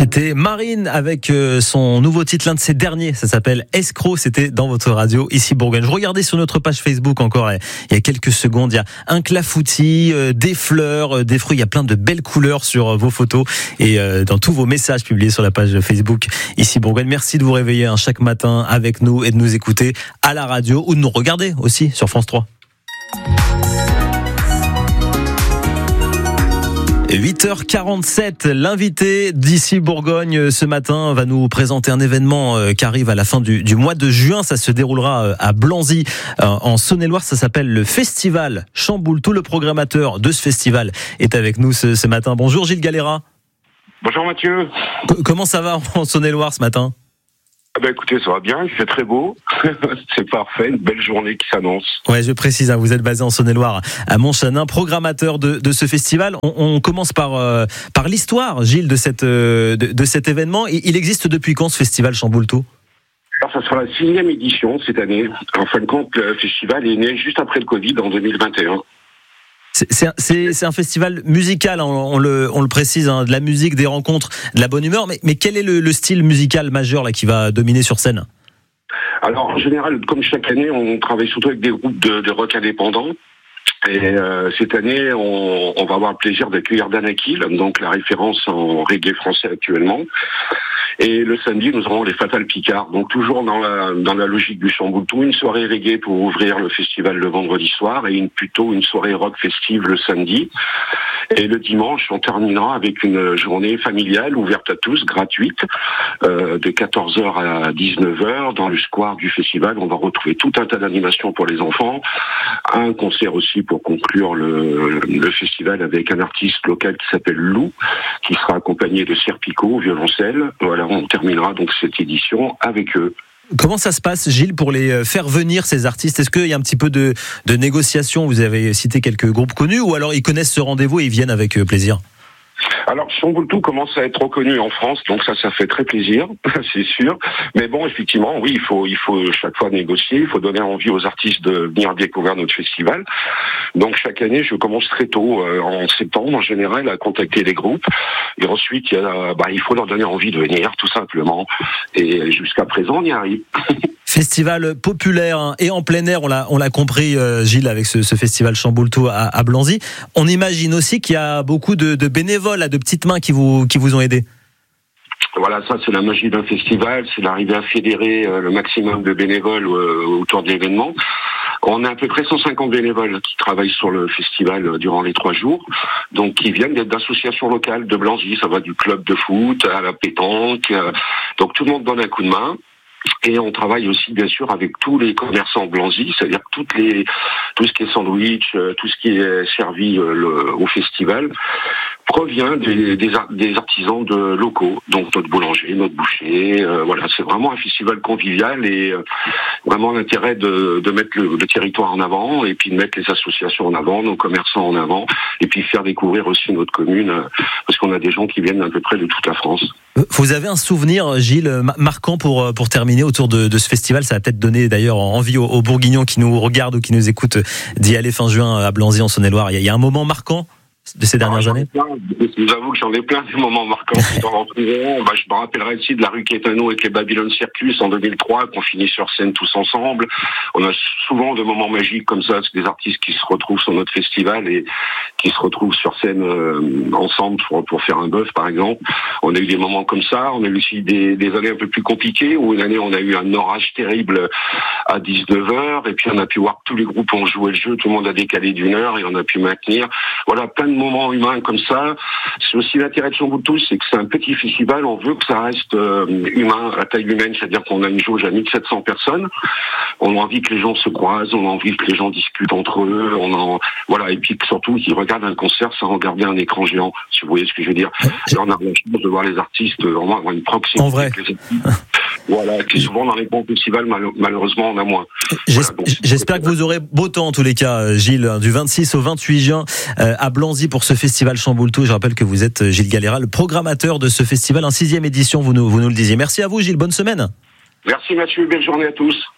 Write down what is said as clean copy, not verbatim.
C'était Marine avec son nouveau titre, l'un de ses derniers, ça s'appelle Escroc, c'était dans votre radio ici Bourgogne. Je regardais sur notre page Facebook encore il y a quelques secondes, il y a un clafoutis, des fleurs, des fruits, il y a plein de belles couleurs sur vos photos et dans tous vos messages publiés sur la page Facebook ici Bourgogne. Merci de vous réveiller chaque matin avec nous et de nous écouter à la radio ou de nous regarder aussi sur France 3. 8h47, l'invité d'ici Bourgogne ce matin va nous présenter un événement qui arrive à la fin du mois de juin. Ça se déroulera à Blanzy en Saône-et-Loire. Ça s'appelle le Festival Chamboultou. Le programmateur de ce festival est avec nous ce matin. Bonjour Gilles Galera. Bonjour Mathieu. Comment ça va en Saône-et-Loire ce matin ? Écoutez, ça va bien, il fait très beau, c'est parfait, une belle journée qui s'annonce. Ouais, je précise, vous êtes basé en Saône-et-Loire, à Montchanin, programmateur de ce festival. On commence par l'histoire, Gilles, de cet événement. Il existe depuis quand ce festival Chamboultou ? Alors, ça sera la 6e édition cette année. En fin de compte, le festival est né juste après le Covid, en 2021. C'est un festival musical, on le précise, de la musique, des rencontres, de la bonne humeur. Mais quel est le style musical majeur là qui va dominer sur scène ? Alors en général, comme chaque année, on travaille surtout avec des groupes de rock indépendants. Et cette année, on va avoir le plaisir d'accueillir Danakil, donc la référence en reggae français actuellement. Et le samedi, nous aurons les Fatal Picard. Donc toujours dans la logique du Chamboultou, une soirée reggae pour ouvrir le festival le vendredi soir et plutôt une soirée rock festive le samedi. Et le dimanche, on terminera avec une journée familiale ouverte à tous, gratuite, de 14h à 19h dans le square du festival. On va retrouver tout un tas d'animations pour les enfants, un concert aussi pour conclure le festival avec un artiste local qui s'appelle Lou, qui sera accompagné de Serpico au violoncelle. Voilà, on terminera donc cette édition avec eux. Comment ça se passe, Gilles, pour les faire venir ces artistes ? Est-ce qu'il y a un petit peu de négociation ? Vous avez cité quelques groupes connus, ou alors ils connaissent ce rendez-vous et ils viennent avec plaisir ? Alors, Chamboultou commence à être reconnu en France, donc ça fait très plaisir, c'est sûr. Mais bon, effectivement, oui, il faut chaque fois négocier, il faut donner envie aux artistes de venir découvrir notre festival. Donc chaque année, je commence très tôt, en septembre en général, à contacter les groupes. Et ensuite, il faut leur donner envie de venir, tout simplement. Et jusqu'à présent, on y arrive. Festival populaire et en plein air, on l'a compris, Gilles, avec ce festival Chamboultou à Blanzy. On imagine aussi qu'il y a beaucoup de bénévoles, de petites mains qui vous ont aidé. Voilà, ça c'est la magie d'un festival, c'est d'arriver à fédérer le maximum de bénévoles autour de l'événement. On a à peu près 150 bénévoles qui travaillent sur le festival durant les 3 jours, donc qui viennent d'associations locales de Blanzy. Ça va du club de foot à la pétanque, donc tout le monde donne un coup de main. Et on travaille aussi bien sûr avec tous les commerçants Blanzy, c'est-à-dire tout ce qui est sandwich, tout ce qui est servi au festival provient des artisans locaux, donc notre boulanger, notre boucher. Voilà, c'est vraiment un festival convivial et vraiment l'intérêt de mettre le territoire en avant et puis de mettre les associations en avant, nos commerçants en avant et puis faire découvrir aussi notre commune parce qu'on a des gens qui viennent à peu près de toute la France. Vous avez un souvenir, Gilles, marquant pour terminer autour de ce festival ? Ça va peut-être donner d'ailleurs envie aux Bourguignons qui nous regardent ou qui nous écoutent d'y aller fin juin à Blanzy en Saône-et-Loire. Il y a un moment marquant de ces dernières années ? Je vous avoue que j'en ai plein des moments marquants. Je me rappellerai aussi de la rue Quétano avec les Babylon Circus en 2003, qu'on finit sur scène tous ensemble. On a souvent de moments magiques comme ça, c'est des artistes qui se retrouvent sur notre festival et qui se retrouvent sur scène ensemble pour faire un bœuf, par exemple. On a eu des moments comme ça. On a eu aussi des années un peu plus compliquées, où une année on a eu un orage terrible à 19h, et puis on a pu voir que tous les groupes ont joué le jeu, tout le monde a décalé d'une heure et on a pu maintenir. Voilà, plein de moments humains comme ça. C'est aussi l'intérêt de Chamboultou, c'est que c'est un petit festival, on veut que ça reste humain, à taille humaine, c'est-à-dire qu'on a une jauge à 1700 personnes. On a envie que les gens se croisent, on a envie que les gens discutent entre eux, voilà, et puis surtout qu'ils regardent un concert sans regarder un écran géant, si vous voyez ce que je veux dire. Là, on a la chance de voir les artistes, vraiment avoir une proximité en vrai. Avec les artistes. Voilà, qui souvent dans les grands festivals, malheureusement, on a moins. J'espère que vous aurez beau temps en tous les cas, Gilles, du 26 au 28 juin à Blanzy pour ce festival Chamboultou. Je rappelle que vous êtes Gilles Galera, le programmateur de ce festival en 6e édition, vous nous le disiez. Merci à vous, Gilles, bonne semaine. Merci Mathieu, belle journée à tous.